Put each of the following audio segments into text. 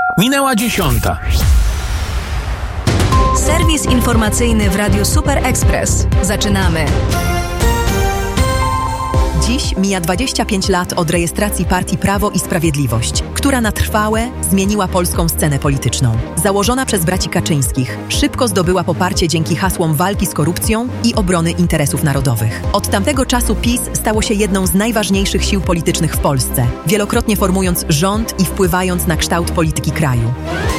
Minęła 10. Serwis informacyjny w Radiu Super Express. Zaczynamy. Dziś mija 25 lat od rejestracji partii Prawo i Sprawiedliwość, która na trwałe zmieniła polską scenę polityczną. Założona przez braci Kaczyńskich, szybko zdobyła poparcie dzięki hasłom walki z korupcją i obrony interesów narodowych. Od tamtego czasu PiS stało się jedną z najważniejszych sił politycznych w Polsce, wielokrotnie formując rząd i wpływając na kształt polityki kraju.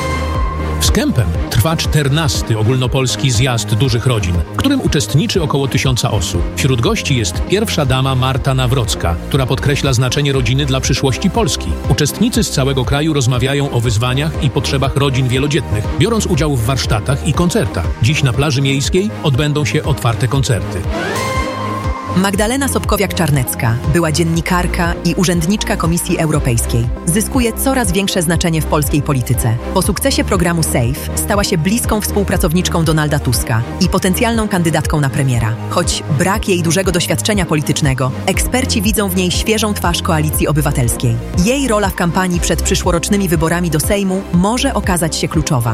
W Kępem trwa 14. ogólnopolski zjazd dużych rodzin, w którym uczestniczy około 1000 osób. Wśród gości jest pierwsza dama Marta Nawrocka, która podkreśla znaczenie rodziny dla przyszłości Polski. Uczestnicy z całego kraju rozmawiają o wyzwaniach i potrzebach rodzin wielodzietnych, biorąc udział w warsztatach i koncertach. Dziś na plaży miejskiej odbędą się otwarte koncerty. Magdalena Sobkowiak-Czarnecka, była dziennikarka i urzędniczka Komisji Europejskiej. Zyskuje coraz większe znaczenie w polskiej polityce. Po sukcesie programu SAFE stała się bliską współpracowniczką Donalda Tuska i potencjalną kandydatką na premiera. Choć brak jej dużego doświadczenia politycznego, eksperci widzą w niej świeżą twarz Koalicji Obywatelskiej. Jej rola w kampanii przed przyszłorocznymi wyborami do Sejmu może okazać się kluczowa.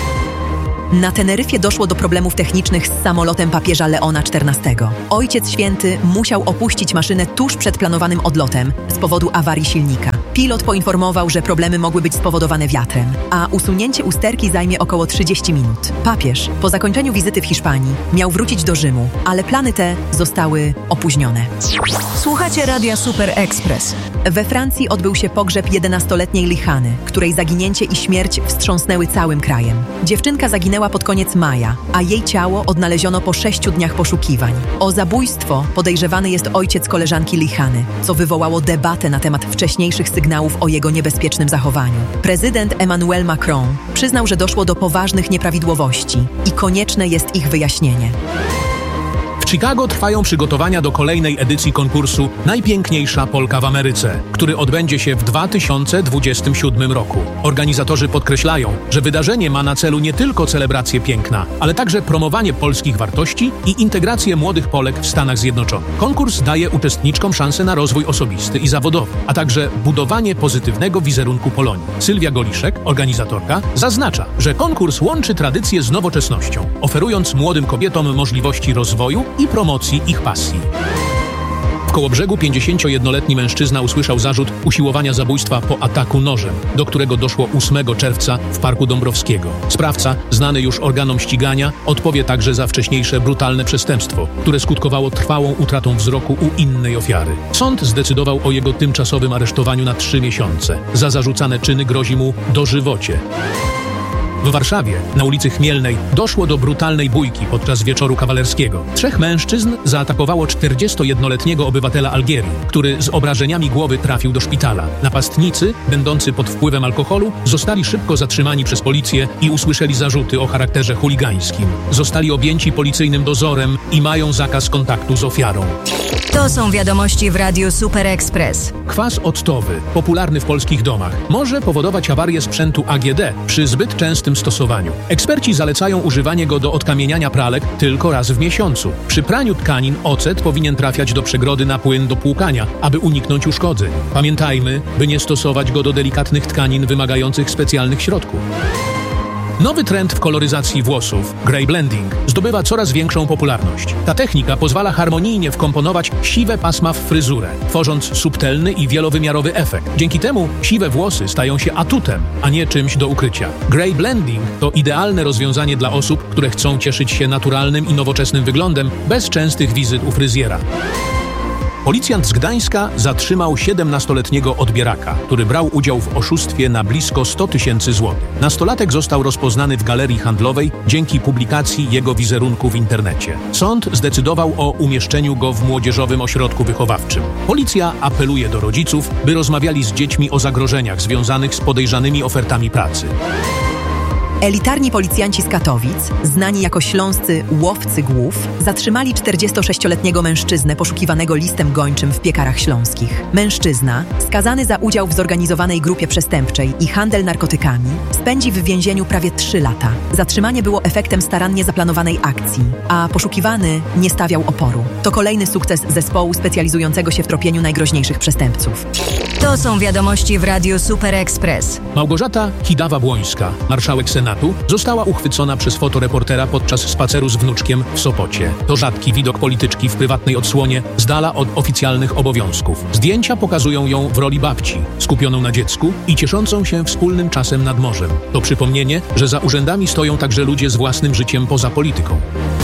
Na Teneryfie doszło do problemów technicznych z samolotem papieża Leona XIV. Ojciec Święty musiał opuścić maszynę tuż przed planowanym odlotem z powodu awarii silnika. Pilot poinformował, że problemy mogły być spowodowane wiatrem, a usunięcie usterki zajmie około 30 minut. Papież po zakończeniu wizyty w Hiszpanii miał wrócić do Rzymu, ale plany te zostały opóźnione. Słuchacie Radia Super Express. We Francji odbył się pogrzeb 11-letniej Lihany, której zaginięcie i śmierć wstrząsnęły całym krajem. Dziewczynka zaginęła pod koniec maja, a jej ciało odnaleziono po 6 dniach poszukiwań. O zabójstwo podejrzewany jest ojciec koleżanki Lihany, co wywołało debatę na temat wcześniejszych sygnałów o jego niebezpiecznym zachowaniu. Prezydent Emmanuel Macron przyznał, że doszło do poważnych nieprawidłowości i konieczne jest ich wyjaśnienie. W Chicago trwają przygotowania do kolejnej edycji konkursu Najpiękniejsza Polka w Ameryce, który odbędzie się w 2027 roku. Organizatorzy podkreślają, że wydarzenie ma na celu nie tylko celebrację piękna, ale także promowanie polskich wartości i integrację młodych Polek w Stanach Zjednoczonych. Konkurs daje uczestniczkom szansę na rozwój osobisty i zawodowy, a także budowanie pozytywnego wizerunku Polonii. Sylwia Goliszek, organizatorka, zaznacza, że konkurs łączy tradycję z nowoczesnością, oferując młodym kobietom możliwości rozwoju i promocji ich pasji. W Kołobrzegu 51-letni mężczyzna usłyszał zarzut usiłowania zabójstwa po ataku nożem, do którego doszło 8 czerwca w Parku Dąbrowskiego. Sprawca, znany już organom ścigania, odpowie także za wcześniejsze brutalne przestępstwo, które skutkowało trwałą utratą wzroku u innej ofiary. Sąd zdecydował o jego tymczasowym aresztowaniu na 3 miesiące. Za zarzucane czyny grozi mu dożywocie. W Warszawie, na ulicy Chmielnej, doszło do brutalnej bójki podczas wieczoru kawalerskiego. 3 mężczyzn zaatakowało 41-letniego obywatela Algierii, który z obrażeniami głowy trafił do szpitala. Napastnicy, będący pod wpływem alkoholu, zostali szybko zatrzymani przez policję i usłyszeli zarzuty o charakterze chuligańskim. Zostali objęci policyjnym dozorem i mają zakaz kontaktu z ofiarą. To są wiadomości w Radiu Super Express. Kwas octowy, popularny w polskich domach, może powodować awarię sprzętu AGD przy zbyt częstym stosowaniu. Eksperci zalecają używanie go do odkamieniania pralek tylko raz w miesiącu. Przy praniu tkanin ocet powinien trafiać do przegrody na płyn do płukania, aby uniknąć uszkodzeń. Pamiętajmy, by nie stosować go do delikatnych tkanin wymagających specjalnych środków. Nowy trend w koloryzacji włosów, grey blending, zdobywa coraz większą popularność. Ta technika pozwala harmonijnie wkomponować siwe pasma w fryzurę, tworząc subtelny i wielowymiarowy efekt. Dzięki temu siwe włosy stają się atutem, a nie czymś do ukrycia. Grey blending to idealne rozwiązanie dla osób, które chcą cieszyć się naturalnym i nowoczesnym wyglądem bez częstych wizyt u fryzjera. Policjant z Gdańska zatrzymał 17-letniego odbieraka, który brał udział w oszustwie na blisko 100 000 złotych. Nastolatek został rozpoznany w galerii handlowej dzięki publikacji jego wizerunku w internecie. Sąd zdecydował o umieszczeniu go w młodzieżowym ośrodku wychowawczym. Policja apeluje do rodziców, by rozmawiali z dziećmi o zagrożeniach związanych z podejrzanymi ofertami pracy. Elitarni policjanci z Katowic, znani jako śląscy łowcy głów, zatrzymali 46-letniego mężczyznę poszukiwanego listem gończym w Piekarach Śląskich. Mężczyzna, skazany za udział w zorganizowanej grupie przestępczej i handel narkotykami, spędzi w więzieniu prawie 3 lata. Zatrzymanie było efektem starannie zaplanowanej akcji, a poszukiwany nie stawiał oporu. To kolejny sukces zespołu specjalizującego się w tropieniu najgroźniejszych przestępców. To są wiadomości w Radiu Super Express. Małgorzata Kidawa-Błońska, marszałek Senatu, została uchwycona przez fotoreportera podczas spaceru z wnuczkiem w Sopocie. To rzadki widok polityczki w prywatnej odsłonie, z dala od oficjalnych obowiązków. Zdjęcia pokazują ją w roli babci, skupioną na dziecku i cieszącą się wspólnym czasem nad morzem. To przypomnienie, że za urzędami stoją także ludzie z własnym życiem poza polityką.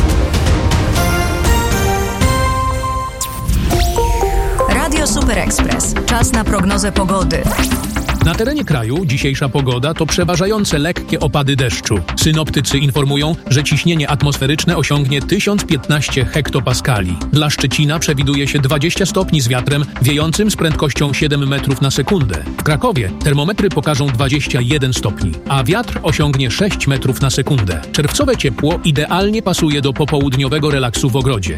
Radio Super Express. Czas na prognozę pogody. Na terenie kraju dzisiejsza pogoda to przeważające lekkie opady deszczu. Synoptycy informują, że ciśnienie atmosferyczne osiągnie 1015 hektopaskali. Dla Szczecina przewiduje się 20 stopni z wiatrem wiejącym z prędkością 7 metrów na sekundę. W Krakowie termometry pokażą 21 stopni, a wiatr osiągnie 6 metrów na sekundę. Czerwcowe ciepło idealnie pasuje do popołudniowego relaksu w ogrodzie.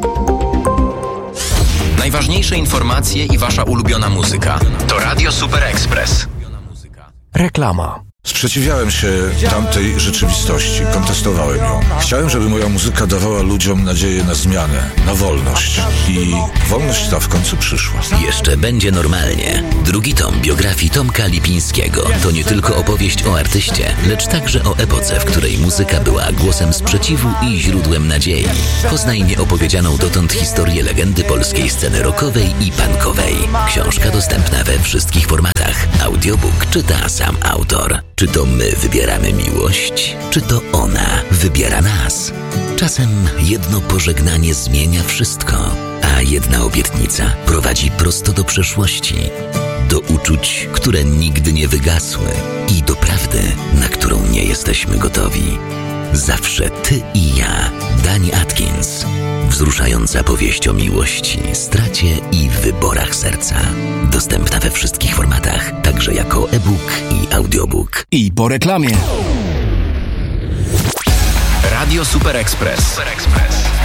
Najważniejsze informacje i wasza ulubiona muzyka. To Radio Super Express. Reklama. Sprzeciwiałem się tamtej rzeczywistości, kontestowałem ją. Chciałem, żeby moja muzyka dawała ludziom nadzieję na zmianę, na wolność. I wolność ta w końcu przyszła. Jeszcze będzie normalnie. Drugi tom biografii Tomka Lipińskiego to nie tylko opowieść o artyście, lecz także o epoce, w której muzyka była głosem sprzeciwu i źródłem nadziei. Poznaj nieopowiedzianą dotąd historię legendy polskiej sceny rockowej i punkowej. Książka dostępna we wszystkich formatach. Audiobook czyta sam autor. Czy to my wybieramy miłość, czy to ona wybiera nas? Czasem jedno pożegnanie zmienia wszystko, a jedna obietnica prowadzi prosto do przeszłości, do uczuć, które nigdy nie wygasły i do prawdy, na którą nie jesteśmy gotowi. Zawsze ty i ja. Dani Atkins. Wzruszająca powieść o miłości, stracie i wyborach serca. Dostępna we wszystkich formatach, także jako e-book i audiobook. I po reklamie. Radio Super Express.